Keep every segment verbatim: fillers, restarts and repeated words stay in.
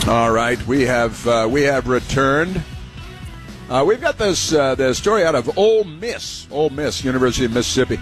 All right, we have uh, we have returned. Uh, we've got this uh, the story out of Ole Miss, Ole Miss, University of Mississippi,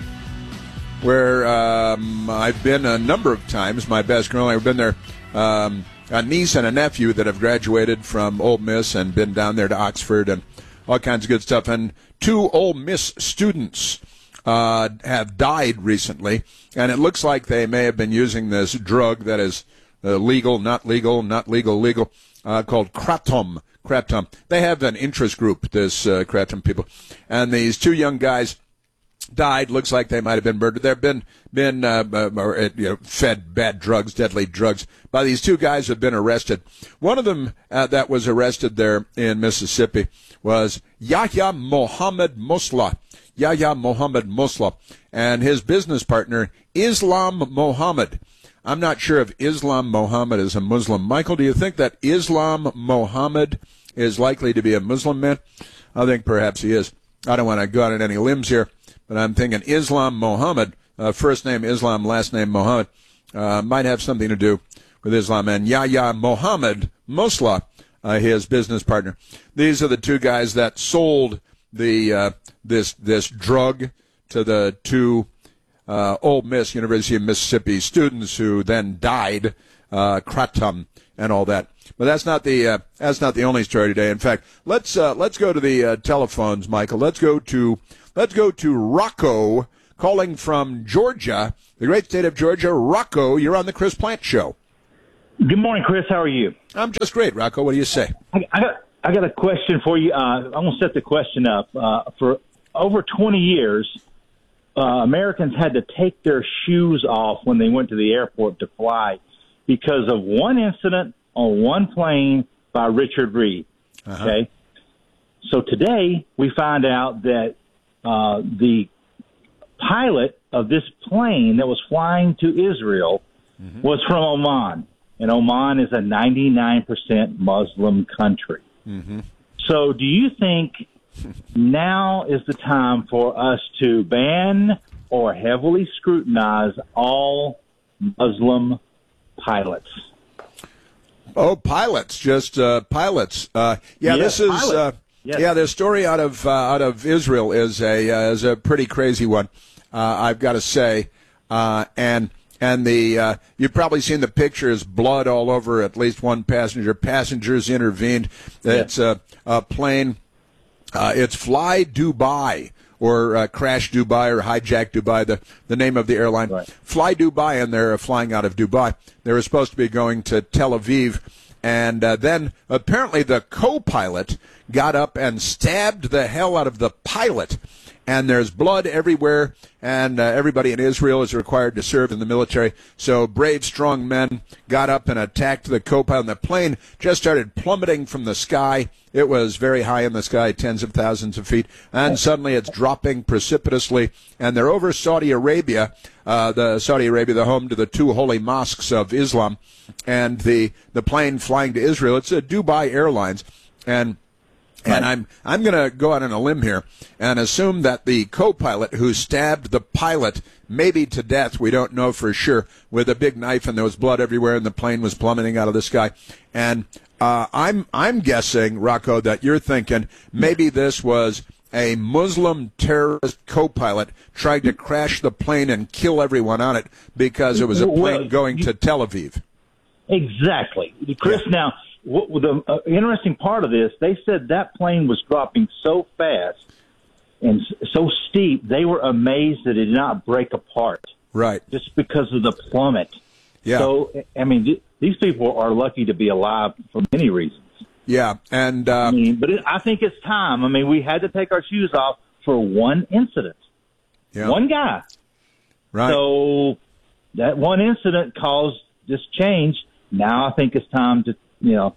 where um, I've been a number of times. My best girl, I've been there. Um, a niece and a nephew that have graduated from Ole Miss and been down there to Oxford and all kinds of good stuff. And two Ole Miss students uh, have died recently, and it looks like they may have been using this drug that is uh, legal, not legal, not legal, legal, uh, called kratom. Kratom. They have an interest group, this uh, kratom people, and these two young guys died. Looks like they might have been murdered. They've been been uh, or, uh, you know, fed bad drugs, deadly drugs. By these two guys who have been arrested. One of them uh, that was arrested there in Mississippi was Yahya Mohammed Musla. Yahya Mohammed Musla and his business partner Islam Mohammed. I'm not sure if Islam Mohammed is a Muslim. Michael, do you think that Islam Mohammed is likely to be a Muslim man? I think perhaps he is. I don't want to go out on any limbs here, but I'm thinking Islam Mohammed, uh, first name Islam, last name Mohammed, uh, might have something to do with Islam. And Yahya Mohammed Musla, uh, his business partner. These are the two guys that sold the uh, this this drug to the two Uh, Ole Miss, University of Mississippi students who then died, uh, kratom and all that. But that's not the uh, that's not the only story today. In fact, let's uh, let's go to the uh, telephones, Michael. Let's go to let's go to Rocco calling from Georgia, the great state of Georgia. Rocco, you're on the Chris Plant Show. Good morning, Chris. How are you? I'm just great, Rocco. What do you say? I, I got I got a question for you. Uh, I'm gonna set the question up. Uh, for over twenty years. Uh, Americans had to take their shoes off when they went to the airport to fly because of one incident on one plane by Richard Reed. Uh-huh. Okay, so today we find out that uh, the pilot of this plane that was flying to Israel mm-hmm. was from Oman, and Oman is a ninety-nine percent Muslim country. Mm-hmm. So, do you think now is the time for us to ban or heavily scrutinize all Muslim pilots? Oh, pilots, just uh, pilots. Uh, yeah, yes, this is uh, yes. yeah. The story out of uh, out of Israel is a uh, is a pretty crazy one. Uh, I've got to say, uh, and and the uh, you've probably seen the pictures, blood all over at least one passenger. Passengers intervened. It's yes. a, a plane. Uh, it's Fly Dubai or uh, Crash Dubai or Hijack Dubai, the, the name of the airline. Right. Fly Dubai, and they're flying out of Dubai. They were supposed to be going to Tel Aviv. And uh, then apparently the co-pilot got up and stabbed the hell out of the pilot. And there's blood everywhere, and uh, everybody in Israel is required to serve in the military. So brave, strong men got up and attacked the co-pilot, and the plane just started plummeting from the sky. It was very high in the sky, tens of thousands of feet, and suddenly it's dropping precipitously. And they're over Saudi Arabia, uh, the Saudi Arabia, the home to the two holy mosques of Islam, and the the plane flying to Israel. It's a Dubai Airlines, and. And I'm I'm going to go out on a limb here and assume that the co-pilot who stabbed the pilot, maybe to death, we don't know for sure, with a big knife, and there was blood everywhere, and the plane was plummeting out of the sky. And uh, I'm I'm guessing, Rocco, that you're thinking maybe this was a Muslim terrorist co-pilot trying to crash the plane and kill everyone on it because it was a plane going to Tel Aviv. Exactly, Chris. Yeah. Now. What, the uh, interesting part of this, they said that plane was dropping so fast and so steep, they were amazed that it did not break apart. Right. Just because of the plummet. Yeah. So, I mean, th- these people are lucky to be alive for many reasons. Yeah, and uh, I mean, but it, I think it's time. I mean, we had to take our shoes off for one incident. Yeah. One guy. Right. So that one incident caused this change. Now I think it's time to, you know,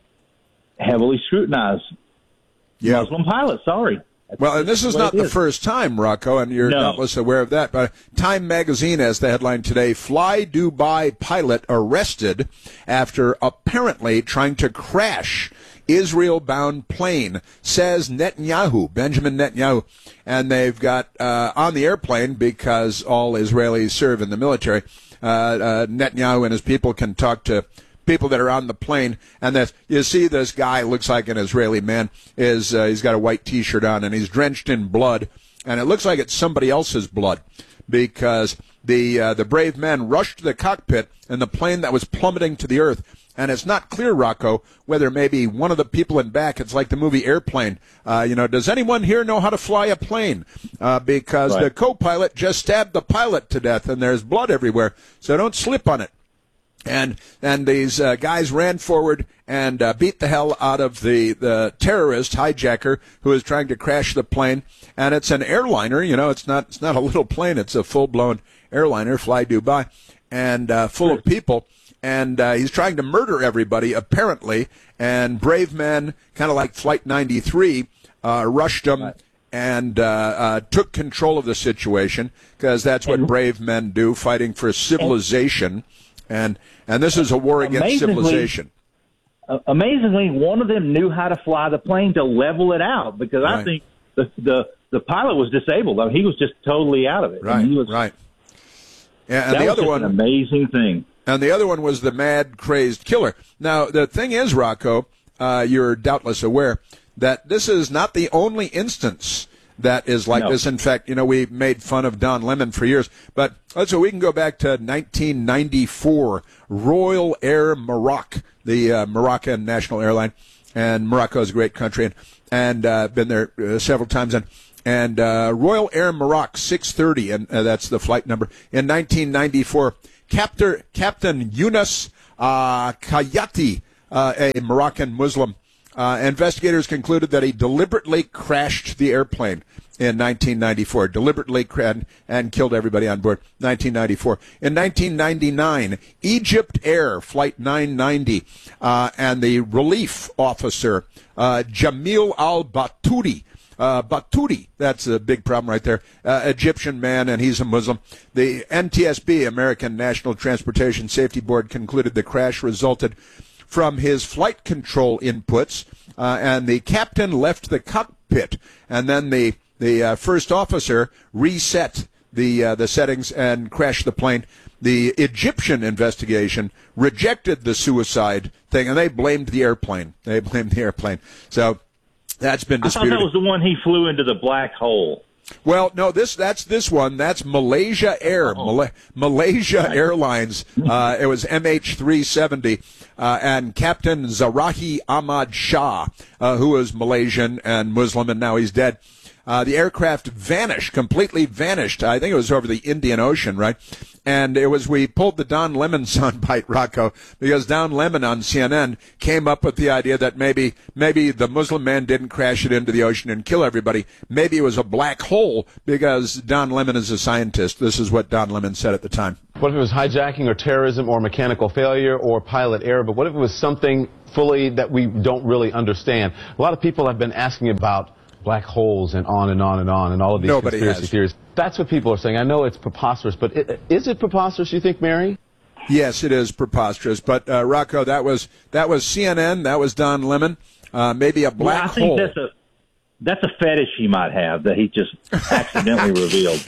heavily scrutinize yeah. Muslim pilots. Sorry. That's well, and this is not the is. first time, Rocco, and you're no. doubtless aware of that. But Time Magazine has the headline today, Fly Dubai pilot arrested after apparently trying to crash Israel-bound plane, says Netanyahu, Benjamin Netanyahu. And they've got uh, on the airplane, because all Israelis serve in the military, uh, uh, Netanyahu and his people can talk to people that are on the plane, and that you see this guy looks like an Israeli man. Is uh, he's got a white T-shirt on, and he's drenched in blood, and it looks like it's somebody else's blood, because the uh, the brave men rushed to the cockpit in the plane that was plummeting to the earth. And it's not clear, Rocco, whether maybe one of the people in back, it's like the movie Airplane. Uh, you know, does anyone here know how to fly a plane? Uh, because right. the co-pilot just stabbed the pilot to death, and there's blood everywhere. So don't slip on it. And and these uh, guys ran forward and uh, beat the hell out of the, the terrorist hijacker who was trying to crash the plane. And it's an airliner. You know, it's not it's not a little plane. It's a full-blown airliner, Fly Dubai, and uh, full of people. And uh, he's trying to murder everybody, apparently. And brave men, kind of like Flight ninety-three, uh, rushed him right. and uh, uh, took control of the situation, because that's what and, brave men do, fighting for civilization. And and this is a war against civilization. Uh, amazingly, one of them knew how to fly the plane to level it out, because right. I think the, the the pilot was disabled. I mean, he was just totally out of it. Right, he was, right. Yeah, and that the was other just one, an amazing thing. And the other one was the mad, crazed killer. Now, the thing is, Rocco, uh, you're doubtless aware that this is not the only instance that is like no. this. In fact, you know, we made fun of Don Lemon for years. But so we can go back to nineteen ninety-four, Royal Air Maroc, the uh, Moroccan national airline. And Morocco is a great country, and, and uh, been there uh, several times. And, and uh, Royal Air Maroc six thirty, and uh, that's the flight number, in nineteen ninety-four. Captain, Captain Yunus uh, Kayati, uh, a Moroccan Muslim, uh, investigators concluded that he deliberately crashed the airplane in nineteen ninety-four, deliberately crashed and killed everybody on board. nineteen ninety-four. In nineteen ninety-nine, Egypt Air Flight nine ninety uh, and the relief officer uh, Jamil al-Baturi. Uh, Baturi, that's a big problem right there. Uh, Egyptian man, and he's a Muslim. The N T S B, American National Transportation Safety Board, concluded the crash resulted from his flight control inputs, uh, and the captain left the cockpit, and then the the uh, first officer reset the uh, the settings and crashed the plane. The Egyptian investigation rejected the suicide thing, and they blamed the airplane. They blamed the airplane. So. That's been disputed. I thought that was the one he flew into the black hole. Well, no, this that's this one. That's Malaysia Air, oh. Mal- Malaysia Airlines. Uh, it was M H three seventy, uh, and Captain Zarahi Ahmad Shah, uh, who was Malaysian and Muslim, and now he's dead. Uh, the aircraft vanished, completely vanished. I think it was over the Indian Ocean, right? And it was, we pulled the Don Lemon soundbite, Rocco, because Don Lemon on C N N came up with the idea that maybe, maybe the Muslim man didn't crash it into the ocean and kill everybody. Maybe it was a black hole, because Don Lemon is a scientist. This is what Don Lemon said at the time. What if it was hijacking or terrorism or mechanical failure or pilot error? But what if it was something fully that we don't really understand? A lot of people have been asking about black holes and on and on and on and all of these Nobody conspiracy has. theories. That's what people are saying. I know it's preposterous, but it, is it preposterous, you think, Mary? Yes, it is preposterous. But, uh, Rocco, that was that was C N N. That was Don Lemon. Uh, maybe a black well, I think hole. That's a, that's a fetish he might have that he just accidentally revealed.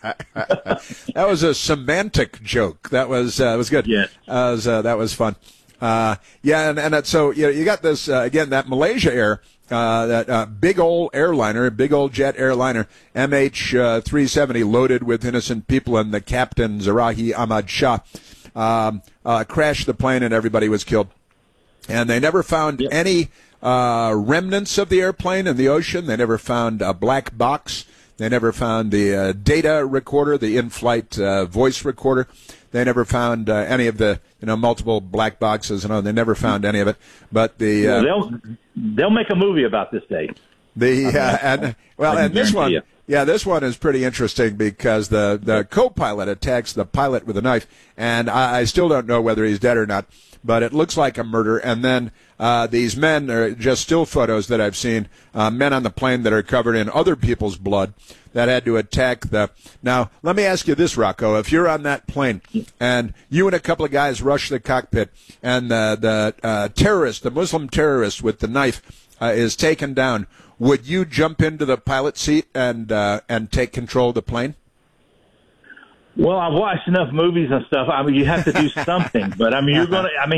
That was a semantic joke. That was uh, was good. Yes. Uh, was, uh, that was fun. Uh, yeah, and, and so you know, you got this, uh, again, that Malaysia Air. Uh, that uh, big old airliner, big old jet airliner, M H three seventy, loaded with innocent people, and the captain, Zarahi Ahmad Shah, um, uh, crashed the plane and everybody was killed. And they never found yep. any uh, remnants of the airplane in the ocean. They never found a black box. They never found the uh, data recorder, the in-flight uh, voice recorder. They never found uh, any of the, you know, multiple black boxes and all. They never found any of it. But the uh, they'll they'll make a movie about this day. The uh, and well, and this one, you. yeah, this one is pretty interesting because the the co-pilot attacks the pilot with a knife, and I, I still don't know whether he's dead or not. But it looks like a murder. And then uh, these men are just still photos that I've seen, uh, men on the plane that are covered in other people's blood that had to attack the. Now, let me ask you this, Rocco. If you're on that plane and you and a couple of guys rush the cockpit and the, the uh, terrorist, the Muslim terrorist with the knife uh, is taken down, would you jump into the pilot seat and uh, and take control of the plane? Well, I've watched enough movies and stuff. I mean, you have to do something. But, I mean, you're going to – I mean,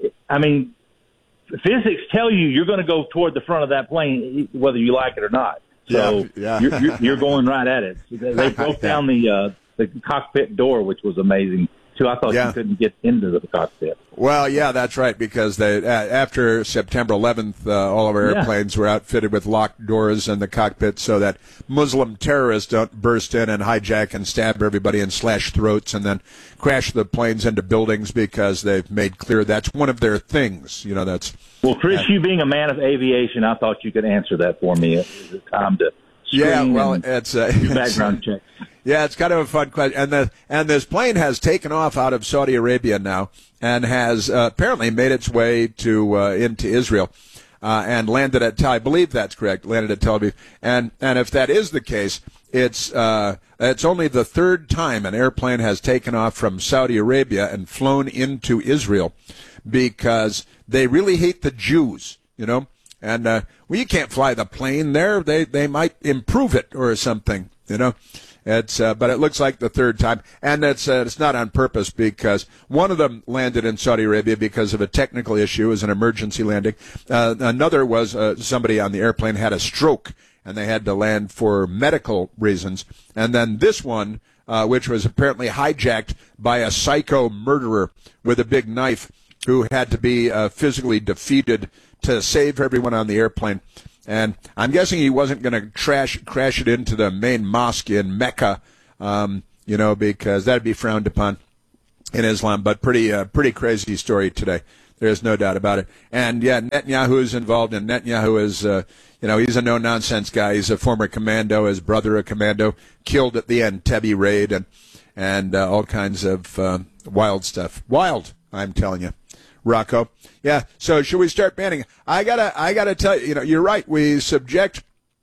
I mean, physics tell you you're going to go toward the front of that plane, whether you like it or not. So yeah, yeah. You're, you're, you're going right at it. They broke yeah. down the uh, the cockpit door, which was amazing too. I thought yeah. you couldn't get into the cockpit. Well, yeah, that's right, because they, uh, after September eleventh, uh, all of our Yeah. airplanes were outfitted with locked doors in the cockpit so that Muslim terrorists don't burst in and hijack and stab everybody and slash throats and then crash the planes into buildings, because they've made clear that's one of their things. You know, that's Well, Chris, uh, you being a man of aviation, I thought you could answer that for me. Is it time to yeah, screen well, and it's uh, do background checks? Yeah, it's kind of a fun question. And the and this plane has taken off out of Saudi Arabia now and has uh, apparently made its way to uh, into Israel uh, and landed at Tel. I believe that's correct. Landed at Tel Aviv. And and if that is the case, it's uh, it's only the third time an airplane has taken off from Saudi Arabia and flown into Israel, because they really hate the Jews, you know. And uh, well, you can't fly the plane there. They they might improve it or something, you know. It's, uh, but it looks like the third time, and it's uh, it's not on purpose, because one of them landed in Saudi Arabia because of a technical issue, as an emergency landing. Uh, another was uh, somebody on the airplane had a stroke, and they had to land for medical reasons. And then this one, uh, which was apparently hijacked by a psycho murderer with a big knife, who had to be uh, physically defeated to save everyone on the airplane. And I'm guessing he wasn't going to crash crash it into the main mosque in Mecca, um, you know, because that'd be frowned upon in Islam. But pretty uh, pretty crazy story today. There's no doubt about it. And yeah, Netanyahu is involved, and Netanyahu is, uh, you know, he's a no nonsense guy. He's a former commando, his brother a commando, killed at the Entebbe raid, and and uh, all kinds of uh, wild stuff. Wild, I'm telling you. Rocco. Yeah. So should we start banning? I gotta, I gotta tell you, you know, you're right. We subject,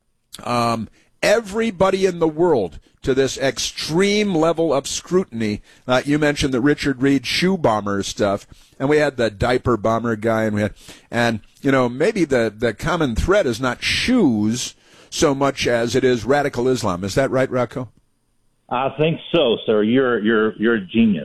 um, everybody in the world to this extreme level of scrutiny. Uh, you mentioned the Richard Reed shoe bomber stuff, and we had the diaper bomber guy, and we had, and, you know, maybe the, the common thread is not shoes so much as it is radical Islam. Is that right, Rocco? I think so, sir. You're, you're, you're a genius.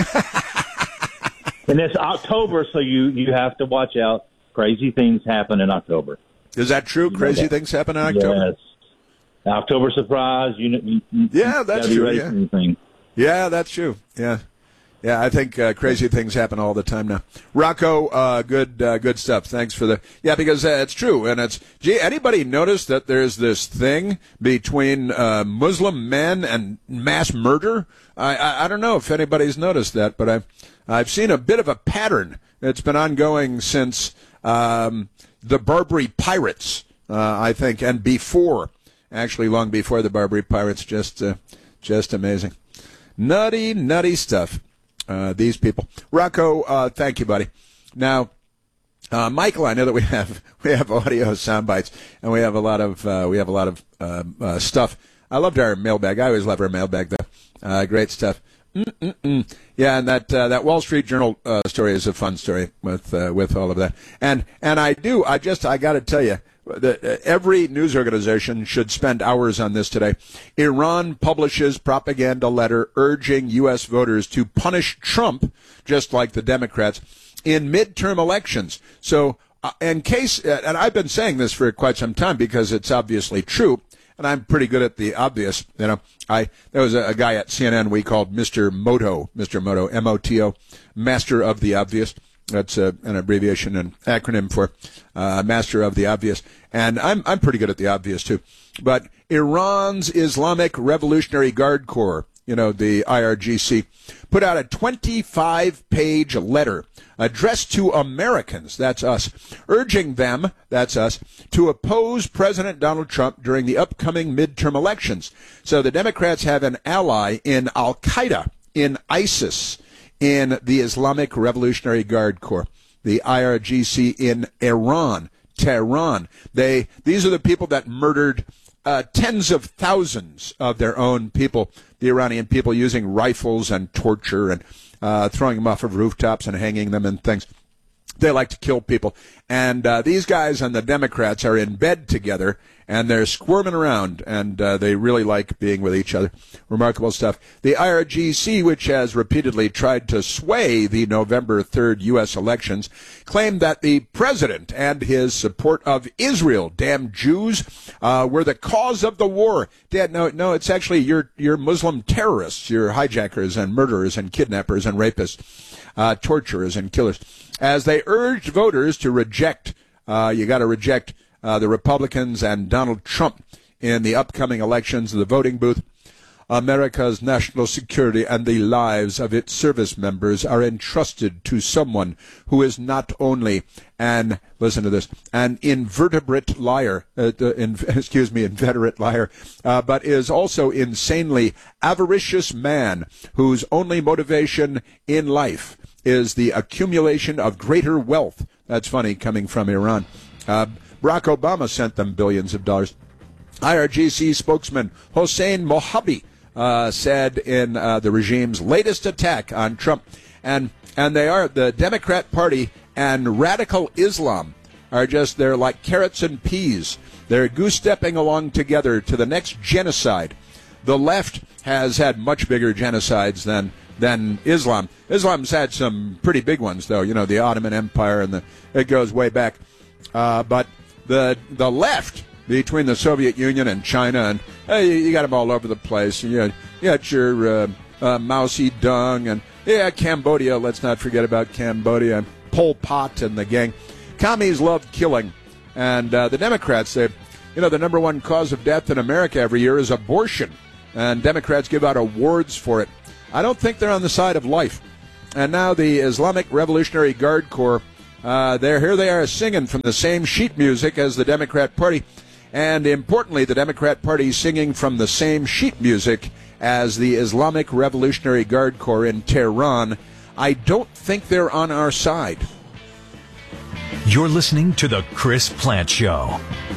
And it's October, so you, you have to watch out. Crazy things happen in October. Is that true? You Crazy that. things happen in October? Yes. October surprise. You, you, you yeah, that's be true. ready Yeah. for anything. yeah, that's true. Yeah. Yeah, I think uh, crazy things happen all the time now. Rocco, uh, good uh, good stuff. Thanks for the... Yeah, because uh, it's true. And it's... Gee, anybody notice that there's this thing between uh, Muslim men and mass murder? I, I I don't know if anybody's noticed that, but I've, I've seen a bit of a pattern. It's been ongoing since um, the Barbary Pirates, uh, I think, and before. Actually, long before the Barbary Pirates. Just, uh, just amazing. Nutty, nutty stuff. Uh, these people. Rocco, uh, thank you, buddy. Now, uh, Michael, I know that we have we have audio sound bites, and we have a lot of uh, we have a lot of uh, uh, stuff. I loved our mailbag. I always love our mailbag, though. Uh, great stuff. Mm-mm-mm. Yeah, and that uh, that Wall Street Journal uh, story is a fun story with uh, with all of that. And and I do. I just I got to tell you. The, every news organization should spend hours on this today. Iran publishes propaganda letter urging U S voters to punish Trump, just like the Democrats, in midterm elections. So, uh, in case, uh, and I've been saying this for quite some time because it's obviously true, and I'm pretty good at the obvious. You know, I there was a, a guy at C N N we called Mister Moto, Mister Moto, M O T O, Master of the Obvious. That's a, an abbreviation, an acronym for uh, Master of the Obvious. And I'm I'm pretty good at the obvious, too. But Iran's Islamic Revolutionary Guard Corps, you know, the I R G C, put out a twenty-five page letter addressed to Americans, that's us, urging them, that's us, to oppose President Donald Trump during the upcoming midterm elections. So the Democrats have an ally in Al-Qaeda, in ISIS, in the Islamic Revolutionary Guard Corps, the I R G C in Iran, Tehran. They, these are the people that murdered uh, tens of thousands of their own people, the Iranian people, using rifles and torture and uh, throwing them off of rooftops and hanging them and things. They like to kill people. And uh, these guys and the Democrats are in bed together, and they're squirming around, and uh, they really like being with each other. Remarkable stuff. The I R G C, which has repeatedly tried to sway the November third U S elections, claimed that the president and his support of Israel, damn Jews, uh, were the cause of the war. Dad, no, no, it's actually your, your Muslim terrorists, your hijackers and murderers and kidnappers and rapists, uh, torturers and killers. As they urged voters to reject, uh, you got to reject uh, the Republicans and Donald Trump in the upcoming elections of the voting booth. America's national security and the lives of its service members are entrusted to someone who is not only an, listen to this, an invertebrate liar, uh, in, excuse me, inveterate liar, uh, but is also insanely avaricious man whose only motivation in life is the accumulation of greater wealth. That's funny, coming from Iran. Uh, Barack Obama sent them billions of dollars. I R G C spokesman Hossein Mohabi uh, said in uh, the regime's latest attack on Trump, and and they are, the Democrat Party and radical Islam are just, they're like carrots and peas. They're goose-stepping along together to the next genocide. The left has had much bigger genocides than than Islam. Islam's had some pretty big ones, though. You know, the Ottoman Empire, and the it goes way back. Uh, but the the left, between the Soviet Union and China, and hey, you got them all over the place. You got, you got your uh, uh, Mao Zedong, and yeah, Cambodia. Let's not forget about Cambodia, and Pol Pot and the gang. Commies love killing, and uh, the Democrats, they, you know, the number one cause of death in America every year is abortion, and Democrats give out awards for it. I don't think they're on the side of life. And now the Islamic Revolutionary Guard Corps, uh, they're here they are singing from the same sheet music as the Democrat Party. And importantly, the Democrat Party singing from the same sheet music as the Islamic Revolutionary Guard Corps in Tehran. I don't think they're on our side. You're listening to The Chris Plante Show.